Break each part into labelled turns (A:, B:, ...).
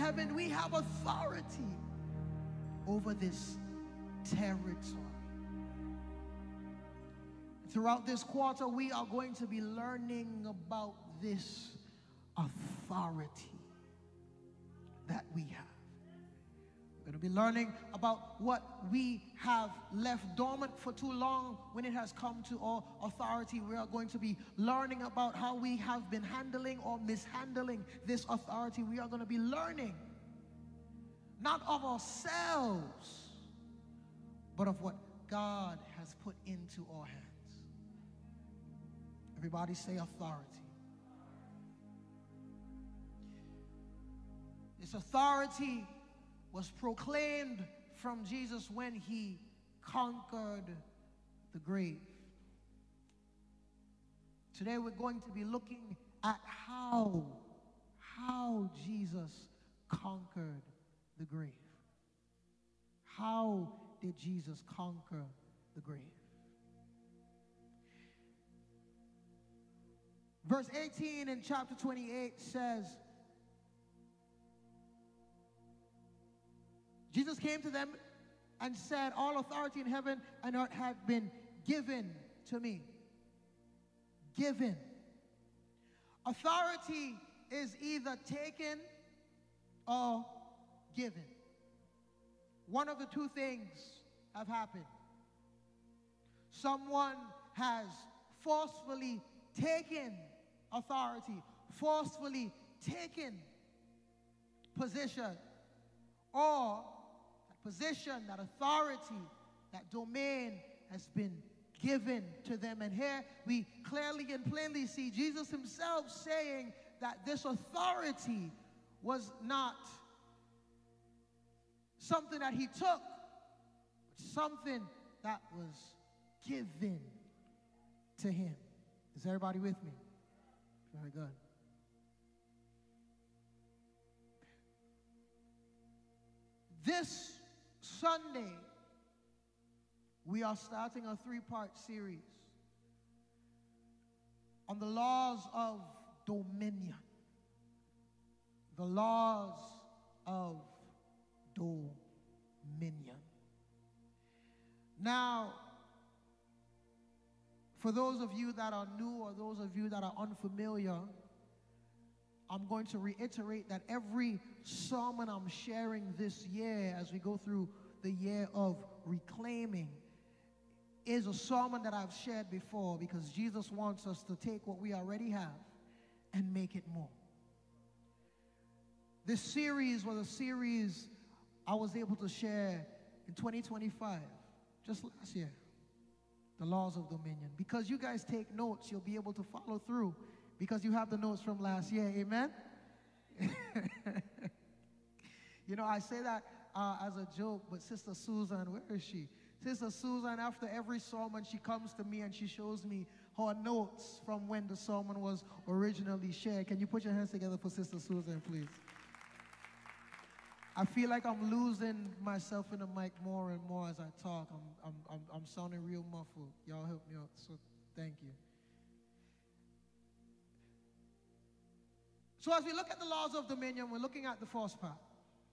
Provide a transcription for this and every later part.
A: heaven, we have authority over this territory. Throughout this quarter, we are going to be learning about this authority that we have. We're going to be learning about what we have left dormant for too long when it has come to our authority. We are going to be learning about how we have been handling or mishandling this authority. We are going to be learning not of ourselves, but of what God has put into our hands. Everybody say authority. This authority was proclaimed from Jesus when he conquered the grave. Today we're going to be looking at how Jesus conquered the grave. How did Jesus conquer the grave? Verse 18 in chapter 28 says, Jesus came to them and said, all authority in heaven and earth had been given to me. Given. Authority is either taken or given. One of the two things have happened. Someone has forcefully taken authority, forcefully taken position, or that position, that authority, that domain has been given to them. And here we clearly and plainly see Jesus himself saying that this authority was not something that he took, but something that was given to him. Is everybody with me? Very good. This Sunday, we are starting a 3-part series on the laws of dominion. The laws of dominion. Now, for those of you that are new or those of you that are unfamiliar, I'm going to reiterate that every sermon I'm sharing this year as we go through the year of reclaiming is a sermon that I've shared before, because Jesus wants us to take what we already have and make it more. This series was a series I was able to share in 2025, just last year. The laws of dominion. Because you guys take notes, you'll be able to follow through because you have the notes from last year. Amen? You know, I say that as a joke, but Sister Susan, where is she? Sister Susan, after every sermon, she comes to me and she shows me her notes from when the sermon was originally shared. Can you put your hands together for Sister Susan, please? I feel like I'm losing myself in the mic more and more as I talk. I'm sounding real muffled. Y'all help me out, so thank you. So as we look at the laws of dominion, we're looking at the first part.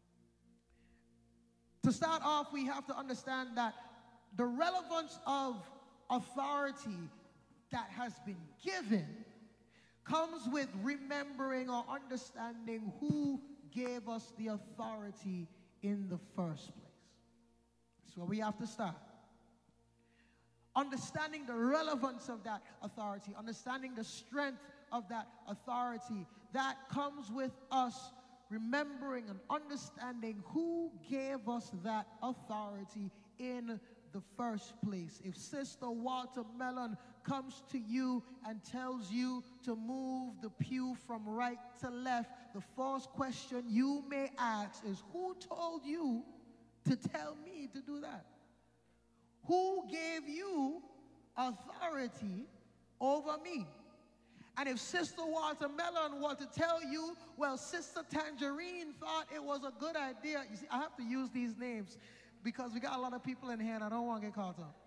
A: To start off, we have to understand that the relevance of authority that has been given comes with remembering or understanding who gave us the authority in the first place. That's where we have to start. Understanding the relevance of that authority, understanding the strength of that authority, that comes with us remembering and understanding who gave us that authority in the first place. If Sister Watermelon comes to you and tells you to move the pew from right to left, the first question you may ask is, who told you to tell me to do that? Who gave you authority over me? And if Sister Watermelon were to tell you, well, Sister Tangerine thought it was a good idea. You see, I have to use these names because we got a lot of people in here and I don't want to get caught up.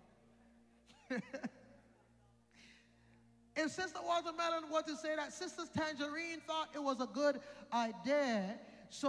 A: If Sister Watermelon were to say that Sister Tangerine thought it was a good idea,